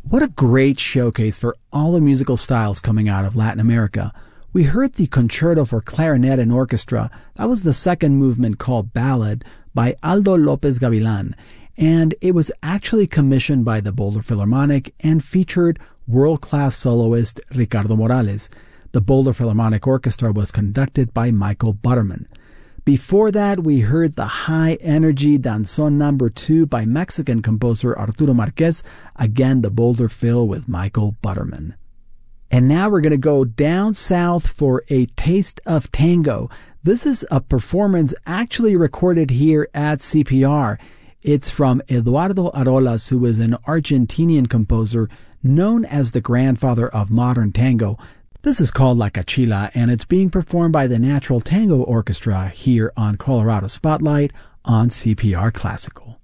What a great showcase for all the musical styles coming out of Latin America. We heard the Concerto for Clarinet and Orchestra. That was the second movement, called Ballad, by Aldo López Gavilán, and it was actually commissioned by the Boulder Philharmonic and featured world-class soloist Ricardo Morales. The Boulder Philharmonic Orchestra was conducted by Michael Butterman. Before that, we heard the high-energy Danzón No. 2 by Mexican composer Arturo Márquez, again the Boulder Phil with Michael Butterman. And now we're going to go down south for a taste of tango. This is a performance actually recorded here at CPR. It's from Eduardo Arolas, who is an Argentinian composer known as the grandfather of modern tango. This is called La Cachila, and it's being performed by the Natural Tango Orchestra here on Colorado Spotlight on CPR Classical.